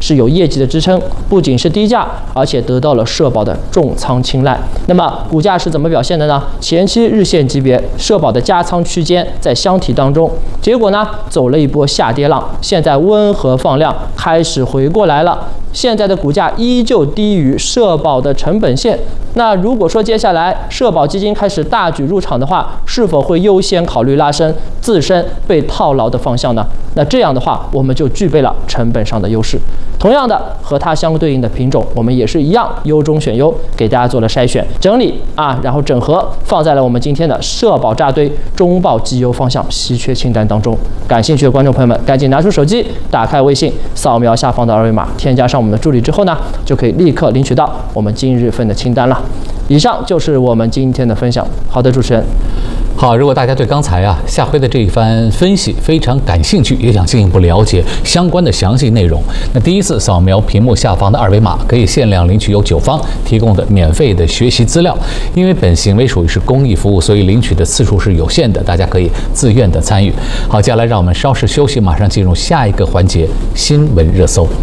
是有业绩的支撑，不仅是低价，而且得到了社保的重仓青睐。那么股价是怎么表现的呢？前期日线级别社保的加仓区间在箱体当中，结果呢走了一波下跌浪，现在温和放量，开始回过来了。现在的股价依旧低于社保的成本线。那如果说接下来社保基金开始大举入场的话，是否会优先考虑拉升自身被套牢的方向呢？那这样的话，我们就具备了成本上的优势。同样的，和它相对应的品种，我们也是一样优中选优，给大家做了筛选整理然后整合放在了我们今天的社保扎堆中报绩优方向稀缺清单当中。感兴趣的观众朋友们，赶紧拿出手机，打开微信，扫描下方的二维码，添加上我们的助理之后呢，就可以立刻领取到我们今日份的清单了。以上就是我们今天的分享。好的，主持人。 好，如果大家对刚才夏辉的这一番分析非常感兴趣，也想进一步了解相关的详细内容，那第一次扫描屏幕下方的二维码，可以限量领取由九方提供的免费的学习资料。因为本行为属于是公益服务，所以领取的次数是有限的，大家可以自愿的参与。好，接下来让我们稍事休息，马上进入下一个环节——新闻热搜。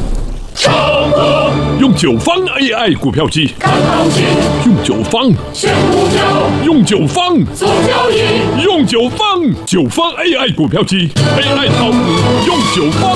用九方 AI 股票机看行情， 用九方选股票， 用九方做交易， 用九方 AI 股票机 AI 炒股用九方。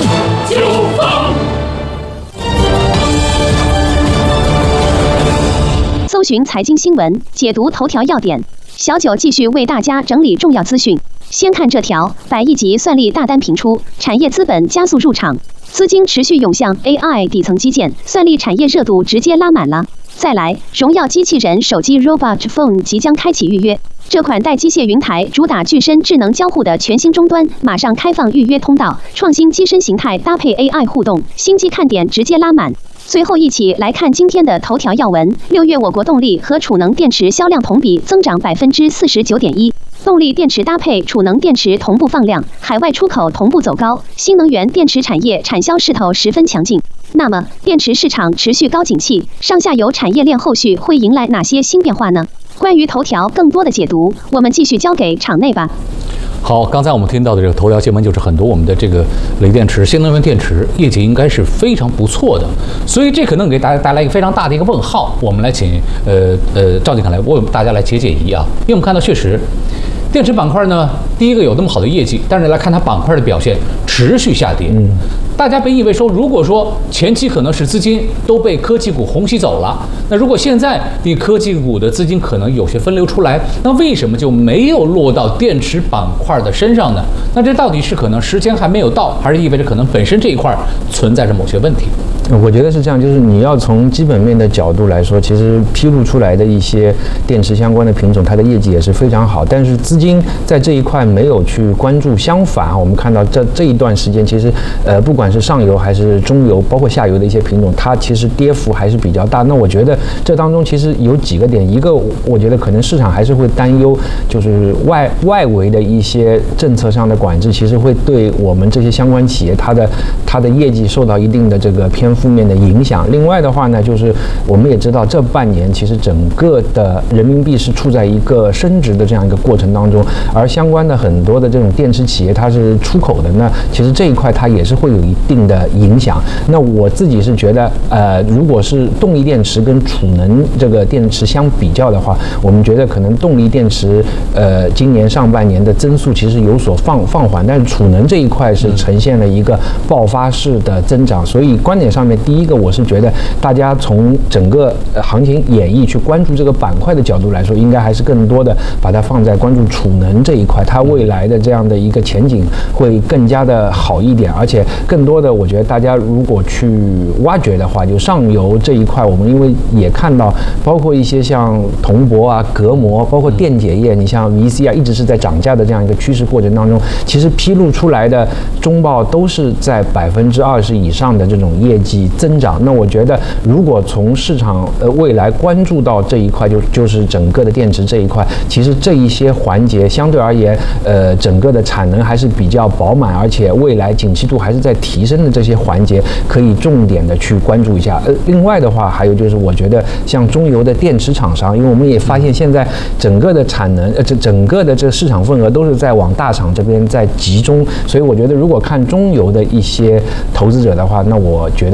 搜寻财经新闻，解读头条要点。小九继续为大家整理重要资讯。先看这条，100亿级算力大单频出，产业资本加速入场，资金持续涌向 AI 底层基建，算力产业热度直接拉满了。再来，荣耀机器人手机 Robot Phone 即将开启预约，这款带机械云台、主打具身智能交互的全新终端，马上开放预约通道，创新机身形态搭配 AI 互动，新机看点直接拉满。随后一起来看今天的头条要闻。6月我国动力和储能电池销量同比增长 49.1%， 动力电池搭配储能电池同步放量，海外出口同步走高，新能源电池产业产销势头十分强劲。那么电池市场持续高景气，上下游产业链后续会迎来哪些新变化呢？关于头条更多的解读，我们继续交给场内吧。 好，刚才我们听到的这个头条新闻，就是很多我们的这个锂电池、新能源电池业绩应该是非常不错的，所以这可能给大家带来一个非常大的一个问号。我们来请赵经理来为大家来解疑啊，因为我们看到确实电池板块呢，第一个有那么好的业绩，但是来看它板块的表现持续下跌。大家本以为说，如果说前期可能是资金都被科技股虹吸走了，那如果现在你科技股的资金可能有些分流出来，那为什么就没有落到电池板块的身上呢？那这到底是可能时间还没有到，还是意味着可能本身这一块存在着某些问题？ 我觉得是这样，就是你要从基本面的角度来说，其实披露出来的一些电池相关的品种，它的业绩也是非常好，但是资金在这一块没有去关注。相反，我们看到这一段时间，其实不管是上游还是中游，包括下游的一些品种，它其实跌幅还是比较大。那我觉得这当中其实有几个点，一个我觉得可能市场还是会担忧，就是外围的一些政策上的管制，其实会对我们这些相关企业它的业绩受到一定的这个偏负面的影响。另外的话呢，就是我们也知道这半年其实整个的人民币是处在一个升值的这样一个过程当中，而相关的很多的这种电池企业它是出口的，那其实这一块它也是会有一定的影响。那我自己是觉得如果是动力电池跟储能这个电池相比较的话，我们觉得可能动力电池今年上半年的增速其实有所放缓，但是储能这一块是呈现了一个爆发式的增长。所以观点上面，第一个我是觉得大家从整个行情演绎去关注这个板块的角度来说，应该还是更多的把它放在关注储能这一块，它未来的这样的一个前景会更加的好一点。而且更多的我觉得大家如果去挖掘的话，就上游这一块，我们因为也看到包括一些像铜箔啊、隔膜，包括电解液，你像 VC 啊，一直是在涨价的这样一个趋势过程当中，其实披露出来的中报都是在20%以上的这种业绩增长。那我觉得如果从市场未来关注到这一块，就是整个的电池这一块，其实这一些环节相对而言整个的产能还是比较饱满，而且未来景气度还是在提升的这些环节可以重点的去关注一下。另外的话还有就是我觉得像中游的电池厂商，因为我们也发现现在整个的产能整个的这个市场份额都是在往大厂这边在集中，所以我觉得如果看中游的一些投资者的话，那我觉得